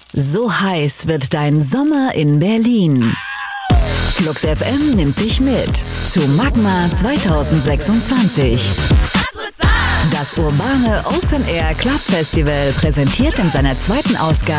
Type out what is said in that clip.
So heiß wird dein Sommer in Berlin. Flux FM nimmt dich mit zu Magma 2026. Das urbane Open Air Club Festival präsentiert in seiner zweiten Ausgabe